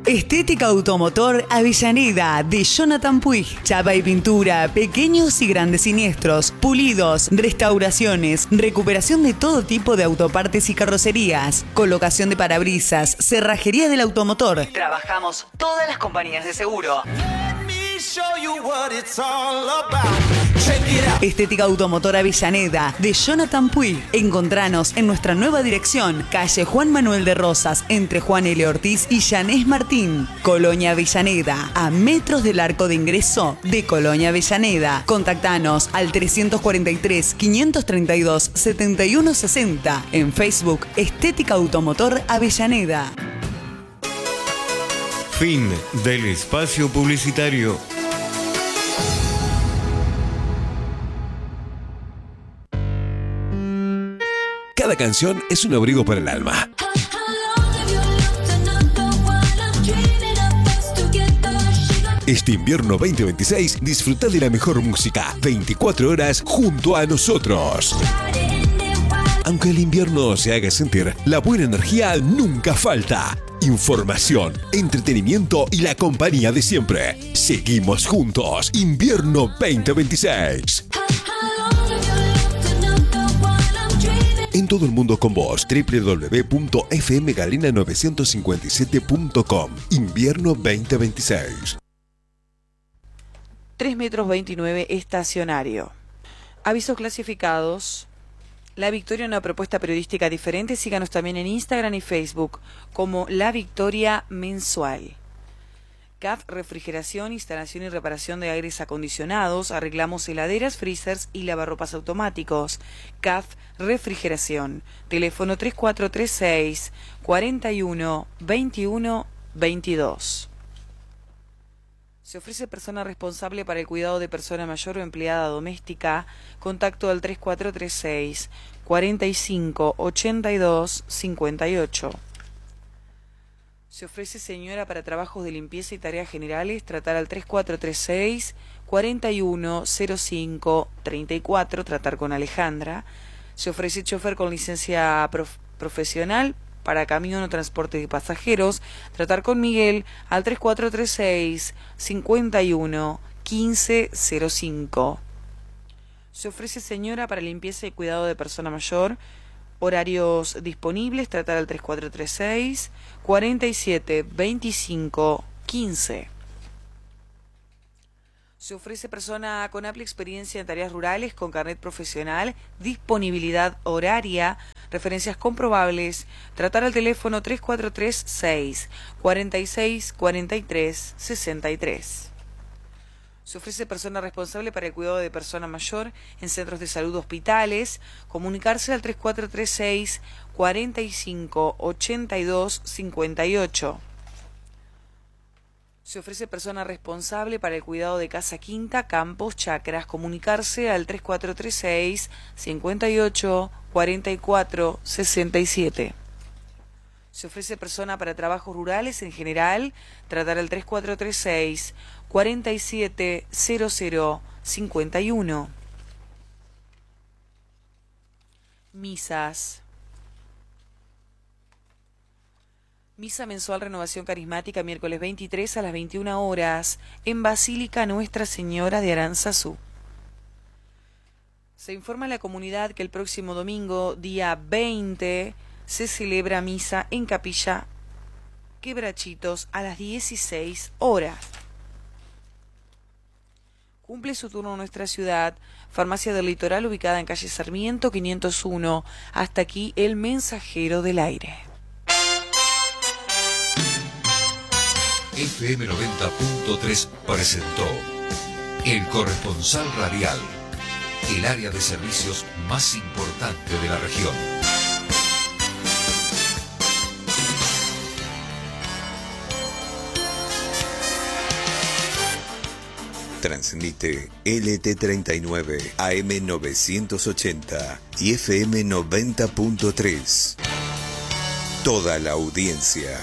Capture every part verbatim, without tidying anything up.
Estética Automotor Avellaneda de Jonathan Puig. Chapa y pintura, pequeños y grandes siniestros, pulidos, restauraciones, recuperación de todo tipo de autopartes y carrocerías, colocación de parabrisas, cerrajería del automotor. Trabajamos todas las compañías de seguro. Estética Automotor Avellaneda de Jonathan Puig. Encontranos en nuestra nueva dirección, calle Juan Manuel de Rosas, entre Juan L. Ortiz y Yanés Martín, Colonia Avellaneda, a metros del arco de ingreso de Colonia Avellaneda. Contactanos al trescientos cuarenta y tres, quinientos treinta y dos, setenta y uno sesenta. En Facebook, Estética Automotor Avellaneda. Fin del espacio publicitario. Cada canción es un abrigo para el alma. Este invierno veinte veintiséis, disfruta de la mejor música veinticuatro horas junto a nosotros. Aunque el invierno se haga sentir, la buena energía nunca falta. Información, entretenimiento y la compañía de siempre. Seguimos juntos. Invierno veinte veintiséis. En todo el mundo con vos. doble u doble u doble u punto f m galena novecientos cincuenta y siete punto com. Invierno veinte veintiséis. tres metros veintinueve estacionario. Avisos clasificados. La Victoria, una propuesta periodística diferente. Síganos también en Instagram y Facebook como La Victoria Mensual. C A F Refrigeración, instalación y reparación de aires acondicionados. Arreglamos heladeras, freezers y lavarropas automáticos. C A F Refrigeración. Teléfono tres cuatro tres seis, cuarenta y uno, veintiuno, veintidós. Se ofrece persona responsable para el cuidado de persona mayor o empleada doméstica. Contacto al tres cuatro tres seis, cuarenta y cinco, ochenta y dos, cincuenta y ocho. Se ofrece señora para trabajos de limpieza y tareas generales. Tratar al tres cuatro tres seis, cuarenta y uno, cero cinco, treinta y cuatro. Tratar con Alejandra. Se ofrece chofer con licencia prof profesional para camión o transporte de pasajeros. Tratar con Miguel al tres cuatro tres seis, cincuenta y uno, quince, cero cinco. Se ofrece señora para limpieza y cuidado de persona mayor. Horarios disponibles. Tratar al tres cuatro tres seis, cuarenta y siete, veinticinco, quince. Se ofrece persona con amplia experiencia en tareas rurales, con carnet profesional, disponibilidad horaria, referencias comprobables. Tratar al teléfono tres cuatro tres seis, cuarenta y seis, cuarenta y tres, sesenta y tres. Se ofrece persona responsable para el cuidado de persona mayor en centros de salud, hospitales. Comunicarse al tres cuatro tres seis, cuarenta y cinco, ochenta y dos, cincuenta y ocho. Se ofrece persona responsable para el cuidado de casa, quinta, campos, chacras. Comunicarse al tres cuatro tres seis, cincuenta y ocho, cuarenta y cuatro, sesenta y siete. Se ofrece persona para trabajos rurales en general. Tratar al tres cuatro tres seis, cuarenta y siete, cero cero, cincuenta y uno. Misas. Misa mensual Renovación Carismática, miércoles veintitrés a las veintiuna horas, en Basílica Nuestra Señora de Aranzazú. Se informa a la comunidad que el próximo domingo, día veinte, se celebra misa en Capilla Quebrachitos a las dieciséis horas. Cumple su turno en nuestra ciudad, Farmacia del Litoral, ubicada en calle Sarmiento quinientos uno. Hasta aquí el mensajero del aire. F M noventa punto tres presentó El Corresponsal Radial, el área de servicios más importante de la región. Transmite L T treinta y nueve A M novecientos ochenta y F M noventa punto tres. Toda la audiencia.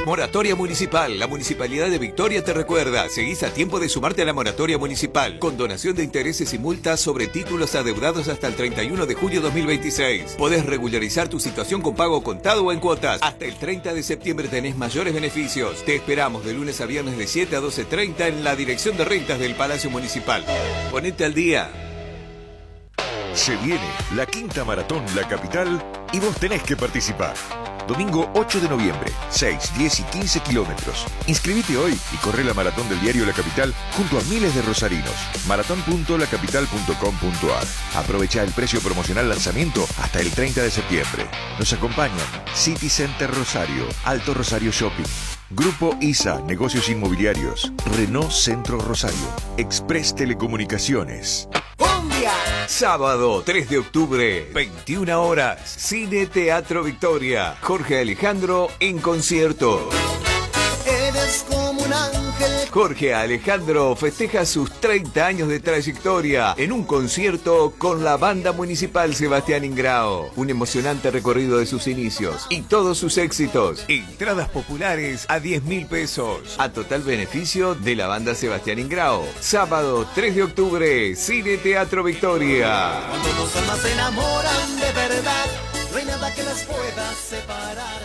Moratoria Municipal. La Municipalidad de Victoria te recuerda, seguís a tiempo de sumarte a la Moratoria Municipal, con donación de intereses y multas sobre títulos adeudados hasta el treinta y uno de julio de dos mil veintiséis. Podés regularizar tu situación con pago contado o en cuotas. Hasta el treinta de septiembre tenés mayores beneficios. Te esperamos de lunes a viernes de siete a doce treinta en la Dirección de Rentas del Palacio Municipal. Ponete al día. Se viene la quinta maratón La Capital y vos tenés que participar. Domingo ocho de noviembre, seis, diez y quince kilómetros. Inscribite hoy y corre la maratón del diario La Capital junto a miles de rosarinos. maratón punto la capital punto com punto a r. Aprovecha el precio promocional lanzamiento hasta el treinta de septiembre. Nos acompañan City Center Rosario, Alto Rosario Shopping, Grupo I S A Negocios Inmobiliarios, Renault Centro Rosario, Express Telecomunicaciones. ¡Cumbia! Sábado tres de octubre, veintiuna horas, Cine Teatro Victoria. Jorge Alejandro en concierto. Eres como un ángel. Jorge Alejandro festeja sus treinta años de trayectoria en un concierto con la Banda Municipal Sebastián Ingrao. Un emocionante recorrido de sus inicios y todos sus éxitos. Entradas populares a diez mil pesos. A total beneficio de la Banda Sebastián Ingrao. Sábado tres de octubre, Cine Teatro Victoria. Cuando dos almas se enamoran de verdad, no hay nada que las pueda separar.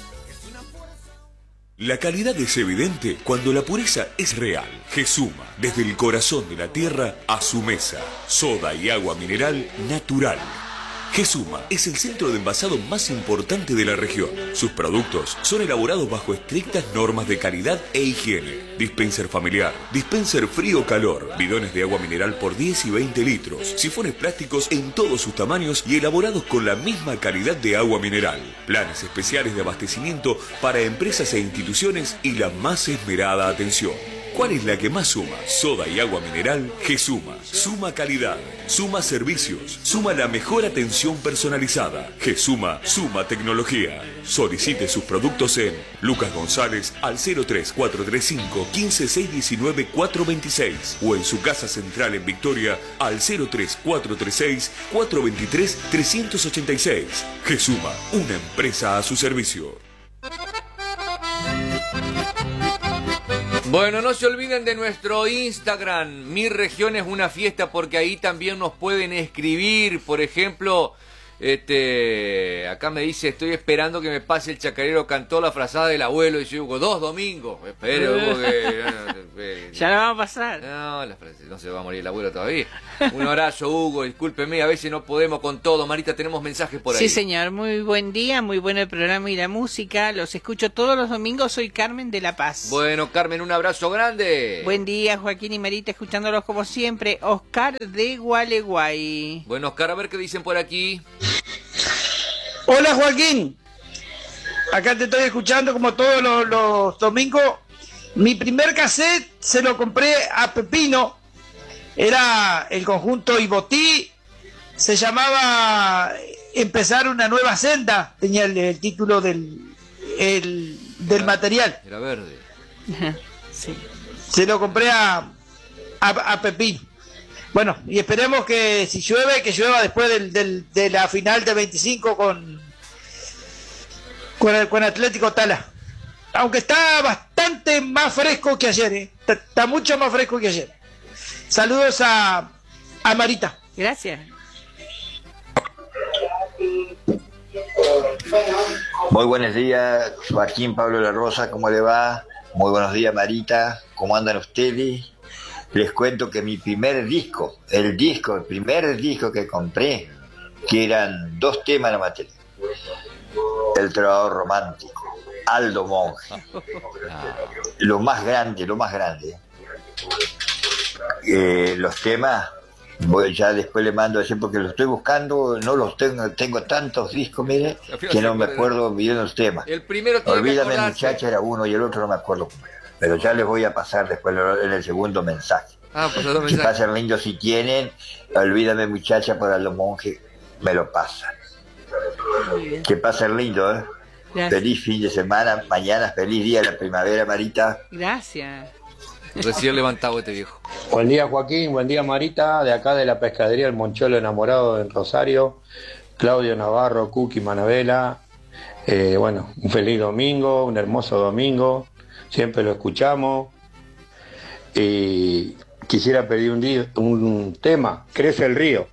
La calidad es evidente cuando la pureza es real. Gesuma, desde el corazón de la tierra a su mesa. Soda y agua mineral natural. Gesuma es el centro de envasado más importante de la región. Sus productos son elaborados bajo estrictas normas de calidad e higiene. Dispenser familiar, dispenser frío-calor, bidones de agua mineral por diez y veinte litros, sifones plásticos en todos sus tamaños y elaborados con la misma calidad de agua mineral. Planes especiales de abastecimiento para empresas e instituciones y la más esmerada atención. ¿Cuál es la que más suma? Soda y agua mineral, Gesuma. Suma calidad, suma servicios, suma la mejor atención personalizada. Gesuma, suma tecnología. Solicite sus productos en Lucas González al cero tres cuatro tres cinco, uno cinco seis uno nueve cuatro dos seis o en su casa central en Victoria al cero tres cuatro tres seis, cuatro dos tres, tres ocho seis. Gesuma, una empresa a su servicio. Bueno, no se olviden de nuestro Instagram, Mi Región es una fiesta, porque ahí también nos pueden escribir. Por ejemplo, este, acá me dice, estoy esperando que me pase el chacarero, cantó la frazada del abuelo. Y yo digo, dos domingos. Espere, Hugo, que... No, ya la vamos a pasar. No, la frase, no se va a morir el abuelo todavía. Un abrazo, Hugo, discúlpeme, a veces no podemos con todo. Marita, tenemos mensajes por ahí. Sí, señor, muy buen día, muy bueno el programa y la música. Los escucho todos los domingos, soy Carmen de La Paz. Bueno, Carmen, un abrazo grande. Buen día, Joaquín y Marita, escuchándolos como siempre. Oscar de Gualeguay. Bueno, Oscar, a ver qué dicen por aquí. Hola, Joaquín. Acá te estoy escuchando como todos los, los domingos. Mi primer cassette se lo compré a Pepino. Era el conjunto Ibotí. Se llamaba Empezar una nueva senda. Tenía el, el título del, el, del era, material. Era verde. Sí. Se lo compré a, a, a Pepino. Bueno, y esperemos que si llueve, que llueva después del, del, de la final de veinticinco con, con, el, con Atlético Tala. Aunque está bastante más fresco que ayer, ¿eh? está, está mucho más fresco que ayer. Saludos a, a Marita. Gracias. Muy buenos días, Joaquín Pablo La Rosa, ¿cómo le va? Muy buenos días, Marita, ¿cómo andan ustedes? Les cuento que mi primer disco, el disco, el primer disco que compré, que eran dos temas en la materia. El trovador romántico, Aldo Monge. Lo más grande, lo más grande. Eh, los temas, voy, ya después le mando a decir porque los estoy buscando, no los tengo, tengo tantos discos, mire, que no me acuerdo bien los temas. El primero tiene Olvídame, que acordarse. Muchacha era uno y el otro no me acuerdo. Pero ya les voy a pasar después en el segundo mensaje. Ah, pues dos Si mensajes. pasan lindo si tienen, Olvídame Muchacha por Aldo Monge, me lo pasan. Que pasen lindo, ¿eh? Gracias. Feliz fin de semana, mañana feliz día de la primavera, Marita. Gracias. Recién levantado este viejo. Buen día, Joaquín, buen día, Marita, de acá de la pescadería El Moncholo Enamorado en Rosario, Claudio Navarro, Cookie Manabela, Eh, bueno, un feliz domingo, un hermoso domingo, siempre lo escuchamos. Y quisiera pedir un, día, un tema, Crece el río.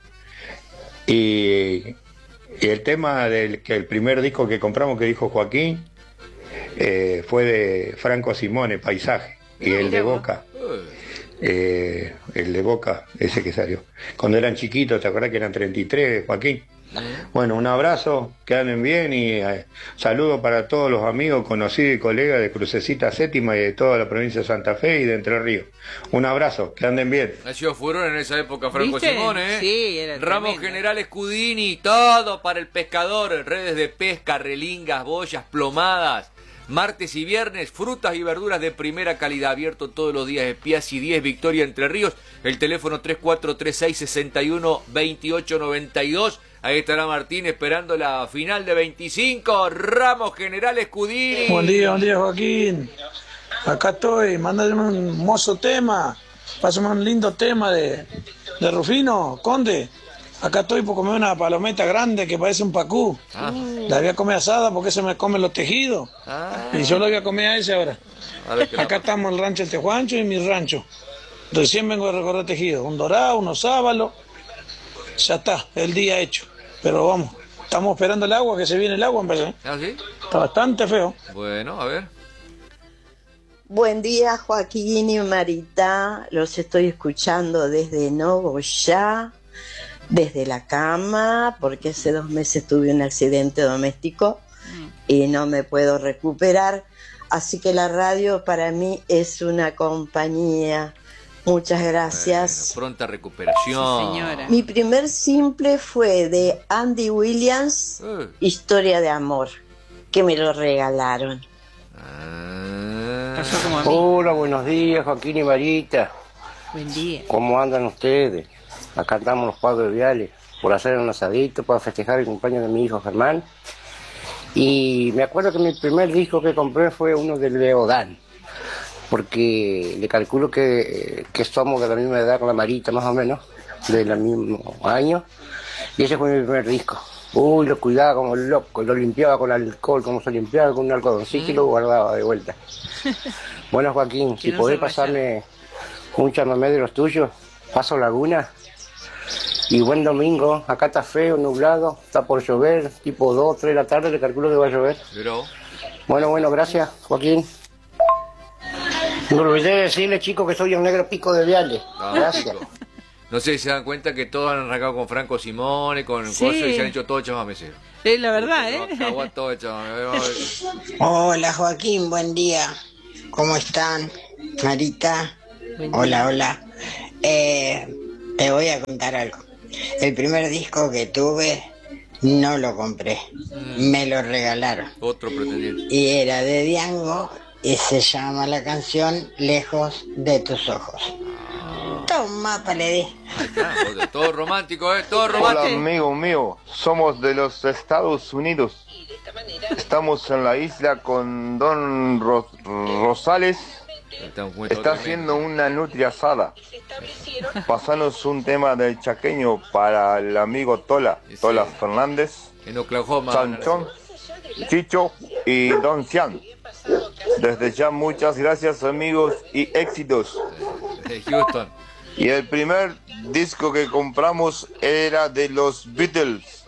Y, y el tema del que el primer disco que compramos que dijo Joaquín eh, fue de Franco Simone, Paisaje, y el de Boca. Eh, el de Boca, ese que salió. Cuando eran chiquitos, ¿te acuerdas que eran treinta y tres, Joaquín? Bueno, un abrazo, que anden bien y eh, saludo para todos los amigos, conocidos y colegas de Crucecita Séptima y de toda la provincia de Santa Fe y de Entre Ríos. Un abrazo, que anden bien. Ha sido furor en esa época Franco ¿Viste? Simone, ¿eh? Sí, era Ramos tremendo. General Escudini, todo para el pescador, redes de pesca, relingas, boyas, plomadas. Martes y viernes, frutas y verduras de primera calidad, abierto todos los días. Espías y diez, Victoria, Entre Ríos. El teléfono tres cuatro tres seis, seis uno, dos ocho nueve dos. Ahí estará Martín esperando la final de veinticinco. Ramos General Escudini. Buen día, buen día, Joaquín. Acá estoy, mándame un hermoso tema. Pásame un lindo tema de, de Rufino, Conde. Acá estoy por comer una palometa grande que parece un pacú. Ah. La voy a comer asada porque se me comen los tejidos. Ah. Y yo la voy a comer a ese ahora. A ver qué la- Acá estamos en el rancho El Tejuancho y mi rancho. Recién vengo de recorrer tejidos. Un dorado, unos sábalos. Ya está, el día hecho. Pero vamos, estamos esperando el agua, que se viene el agua, empezó. ¿Ah, sí? Está bastante feo. Bueno, a ver. Buen día, Joaquín y Marita. Los estoy escuchando desde Nogoyá, desde la cama, porque hace dos meses tuve un accidente doméstico y no me puedo recuperar. Así que la radio para mí es una compañía. Muchas gracias. Bueno, pronta recuperación. Mi primer simple fue de Andy Williams, Eh. Historia de Amor, que me lo regalaron. Hola, buenos días, Joaquín y Marita. Buen día. ¿Cómo andan ustedes? Acá estamos los cuadros viales por hacer un asadito para festejar el cumpleaños de mi hijo Germán. Y me acuerdo que mi primer disco que compré fue uno de Leodán, porque le calculo que, que somos de la misma edad con la Marita, más o menos, del mismo año, y ese fue mi primer disco. Uy, lo cuidaba como loco, lo limpiaba con alcohol, como se limpiaba con un algodoncito y lo guardaba de vuelta. Bueno, Joaquín, si no podés se vaya. pasarme un chamamé de los tuyos, Paso Laguna. Y buen domingo, acá está feo, nublado, está por llover, tipo dos, tres de la tarde, le calculo que va a llover. Pero... Bueno, bueno, gracias, Joaquín. Me olvidé de decirle, chicos, que soy un negro pico de viales. Ah, Gracias. chico. No sé si se dan cuenta que todos han arrancado con Franco Simone, con Sí. cosas y se han hecho todo chamames. Es la verdad, ¿eh? Acabó todo chamame. Hola Joaquín, buen día. ¿Cómo están? Marita. Buen día. Hola, hola. Eh, te voy a contar algo. El primer disco que tuve no lo compré. Me lo regalaron. Otro pretendiente. Y era de Diango y se llama la canción Lejos de tus ojos. Toma, le di. Todo romántico, ¿eh? Todo Hola romántico. amigo mío, somos de los Estados Unidos. Estamos en la isla con Don Ros- Rosales. Está haciendo una nutria asada. Pasanos un tema del chaqueño para el amigo Tola, Tola Fernández, En Oklahoma. Sanchón, Chicho y Don Cian. Desde ya muchas gracias amigos y éxitos. De Houston. Y el primer disco que compramos era de los Beatles.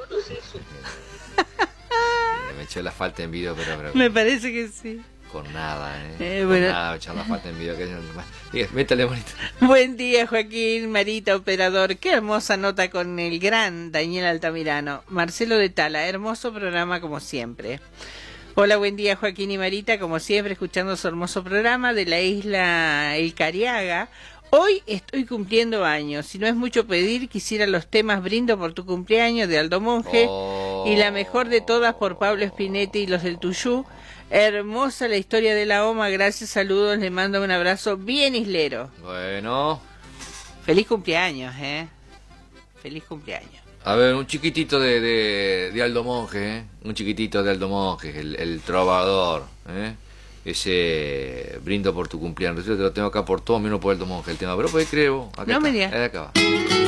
Me eché la falta en video, pero, pero Me parece que sí. con nada, ¿eh? Eh, Con bueno. nada, echar la falta en video. Que... Diga, métale bonito. Buen día, Joaquín, Marita, operador. Qué hermosa nota con el gran Daniel Altamirano. Marcelo de Tala, hermoso programa como siempre. Hola, buen día, Joaquín y Marita, como siempre, escuchando su hermoso programa de la isla El Cariaga. Hoy estoy cumpliendo años. Si no es mucho pedir, quisiera los temas Brindo por tu cumpleaños de Aldo Monje y la mejor de todas por Pablo Spinetti y los del Tuyú. Hermosa la historia de la OMA. Gracias, saludos. Le mando un abrazo bien islero. Bueno. Feliz cumpleaños, ¿eh? Feliz cumpleaños. A ver, un chiquitito de, de, de Aldo Monje, ¿eh? Un chiquitito de Aldo Monje, el, el trovador, ¿eh? Ese Brindo por tu cumpleaños. Yo te lo tengo acá por todo, menos por Aldo Monje el tema. Pero pues creo. Acá No me está. digas. Ahí acá va.